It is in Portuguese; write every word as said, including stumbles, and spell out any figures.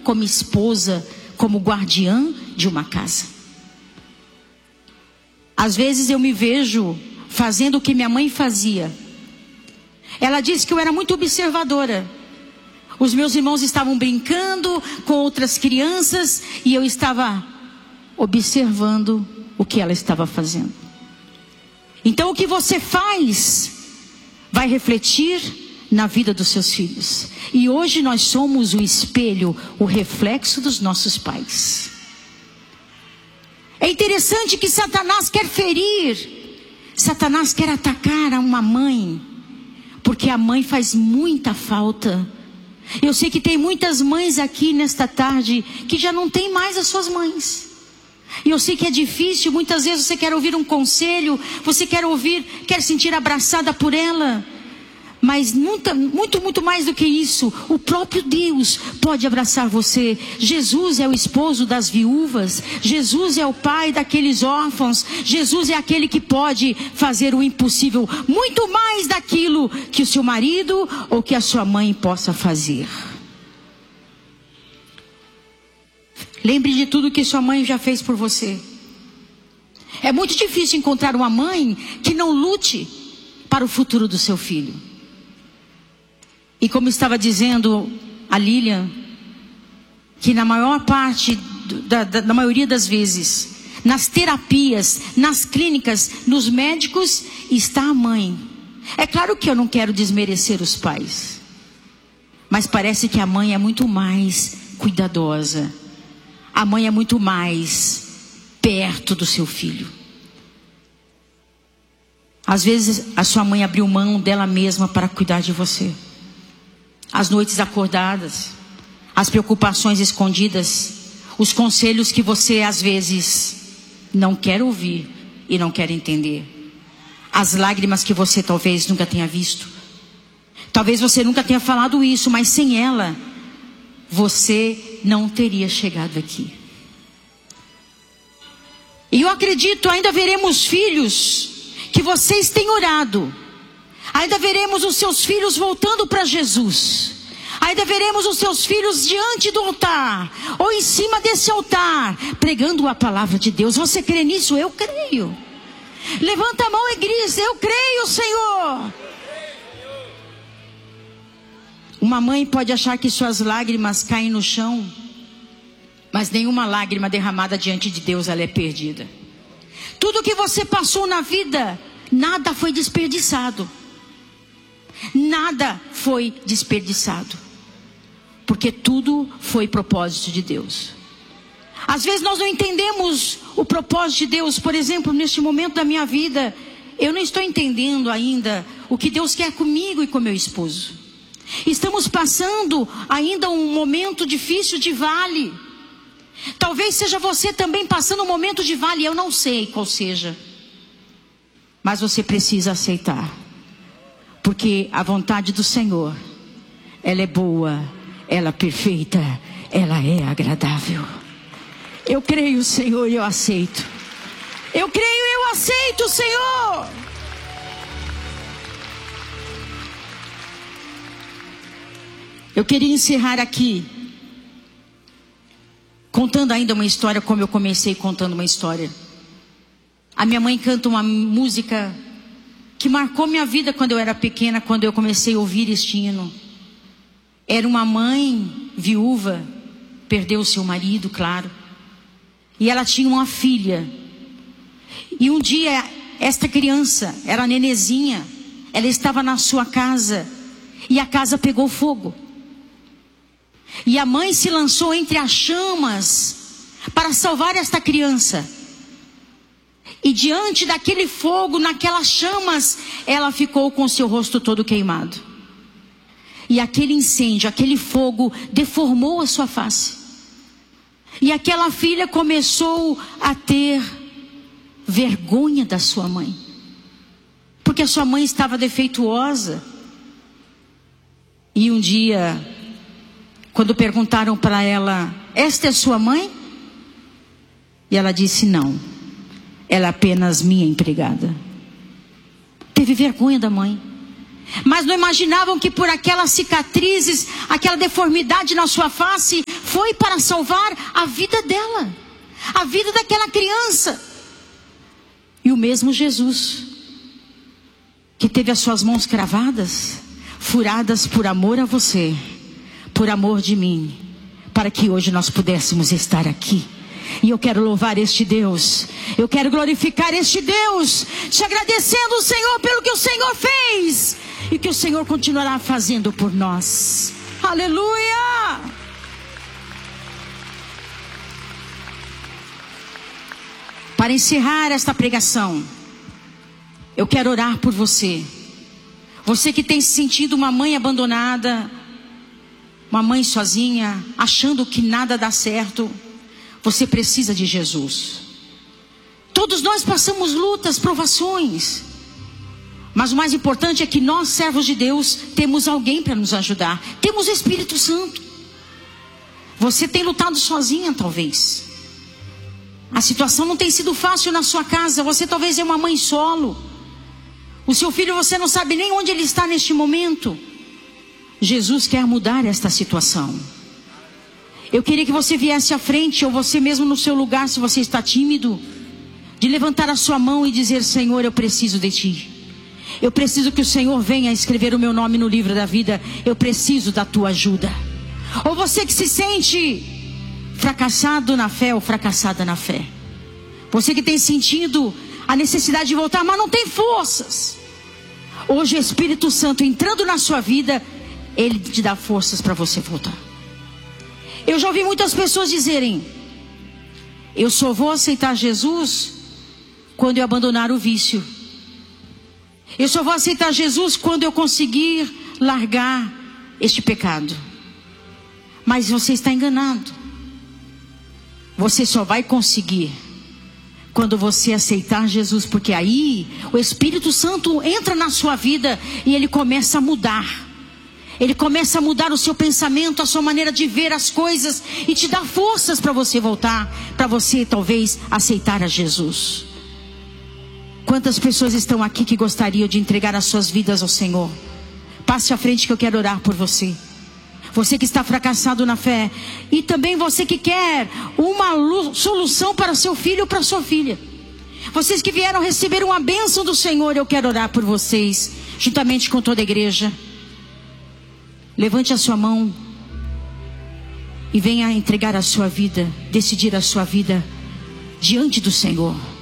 como esposa, como guardiã de uma casa. Às vezes eu me vejo fazendo o que minha mãe fazia. Ela disse que eu era muito observadora. Os meus irmãos estavam brincando com outras crianças e eu estava observando o que ela estava fazendo. Então o que você faz vai refletir na vida dos seus filhos. E hoje nós somos o espelho, o reflexo dos nossos pais. É interessante que Satanás quer ferir, Satanás quer atacar a uma mãe, porque a mãe faz muita falta. Eu sei que tem muitas mães aqui nesta tarde que já não tem mais as suas mães. E eu sei que é difícil, muitas vezes você quer ouvir um conselho, você quer ouvir, quer sentir abraçada por ela. Mas muito, muito, muito mais do que isso, o próprio Deus pode abraçar você. Jesus é o esposo das viúvas. Jesus é o pai daqueles órfãos. Jesus é aquele que pode fazer o impossível. Muito mais daquilo que o seu marido ou que a sua mãe possa fazer. Lembre de tudo que sua mãe já fez por você. É muito difícil encontrar uma mãe que não lute para o futuro do seu filho. E como estava dizendo a Lilian, que na maior parte, da, da, na maioria das vezes, nas terapias, nas clínicas, nos médicos, está a mãe. É claro que eu não quero desmerecer os pais, mas parece que a mãe é muito mais cuidadosa. A mãe é muito mais perto do seu filho. Às vezes a sua mãe abriu mão dela mesma para cuidar de você. As noites acordadas, as preocupações escondidas, os conselhos que você às vezes não quer ouvir e não quer entender. As lágrimas que você talvez nunca tenha visto. Talvez você nunca tenha falado isso, mas sem ela, você não teria chegado aqui. E eu acredito, ainda veremos filhos que vocês têm orado. Ainda veremos os seus filhos voltando para Jesus. Ainda veremos os seus filhos diante do altar, ou em cima desse altar, pregando a palavra de Deus. Você crê nisso? Eu creio. Levanta a mão e grita: eu creio, Senhor. Uma mãe pode achar que suas lágrimas caem no chão, mas nenhuma lágrima derramada diante de Deus ela é perdida. Tudo que você passou na vida, nada foi desperdiçado. Nada foi desperdiçado, porque tudo foi propósito de Deus. Às vezes nós não entendemos o propósito de Deus. Por exemplo, neste momento da minha vida, eu não estou entendendo ainda o que Deus quer comigo e com meu esposo. Estamos passando ainda um momento difícil de vale. Talvez seja você também passando um momento de vale, eu não sei qual seja, mas você precisa aceitar. Porque a vontade do Senhor, ela é boa, ela é perfeita, ela é agradável. Eu creio, Senhor, e eu aceito. Eu creio e eu aceito, Senhor. Eu queria encerrar aqui, contando ainda uma história, como eu comecei contando uma história. A minha mãe canta uma música que marcou minha vida quando eu era pequena, quando eu comecei a ouvir este hino. Era uma mãe viúva, perdeu o seu marido, claro, e ela tinha uma filha. E um dia, esta criança, era nenezinha, ela estava na sua casa, e a casa pegou fogo. E a mãe se lançou entre as chamas para salvar esta criança. E diante daquele fogo, naquelas chamas, ela ficou com o seu rosto todo queimado. E aquele incêndio, aquele fogo, deformou a sua face. E aquela filha começou a ter vergonha da sua mãe. Porque a sua mãe estava defeituosa. E um dia, quando perguntaram para ela: esta é sua mãe? E ela disse: não. Ela é apenas minha empregada. Teve vergonha da mãe. Mas não imaginavam que por aquelas cicatrizes, aquela deformidade na sua face, foi para salvar a vida dela, a vida daquela criança. E o mesmo Jesus, que teve as suas mãos cravadas, furadas por amor a você, por amor de mim, para que hoje nós pudéssemos estar aqui. E eu quero louvar este Deus, eu quero glorificar este Deus, te agradecendo, Senhor, pelo que o Senhor fez e que o Senhor continuará fazendo por nós. Aleluia! Para encerrar esta pregação, eu quero orar por você. Você que tem se sentido uma mãe abandonada, uma mãe sozinha, achando que nada dá certo. Você precisa de Jesus. Todos nós passamos lutas, provações. Mas o mais importante é que nós, servos de Deus, temos alguém para nos ajudar. Temos o Espírito Santo. Você tem lutado sozinha, talvez. A situação não tem sido fácil na sua casa. Você talvez é uma mãe solo. O seu filho, você não sabe nem onde ele está neste momento. Jesus quer mudar esta situação. Eu queria que você viesse à frente, ou você mesmo no seu lugar, se você está tímido, de levantar a sua mão e dizer: Senhor, eu preciso de Ti. Eu preciso que o Senhor venha escrever o meu nome no livro da vida. Eu preciso da Tua ajuda. Ou você que se sente fracassado na fé ou fracassada na fé. Você que tem sentido a necessidade de voltar, mas não tem forças. Hoje o Espírito Santo entrando na sua vida, Ele te dá forças para você voltar. Eu já ouvi muitas pessoas dizerem: eu só vou aceitar Jesus quando eu abandonar o vício. Eu só vou aceitar Jesus quando eu conseguir largar este pecado. Mas você está enganado. Você só vai conseguir quando você aceitar Jesus, porque aí o Espírito Santo entra na sua vida e ele começa a mudar. Ele começa a mudar o seu pensamento, a sua maneira de ver as coisas e te dá forças para você voltar, para você talvez aceitar a Jesus. Quantas pessoas estão aqui que gostariam de entregar as suas vidas ao Senhor? Passe à frente que eu quero orar por você. Você que está fracassado na fé, e também você que quer uma solução para seu filho ou para sua filha. Vocês que vieram receber uma bênção do Senhor, eu quero orar por vocês, juntamente com toda a igreja. Levante a sua mão e venha entregar a sua vida, decidir a sua vida diante do Senhor.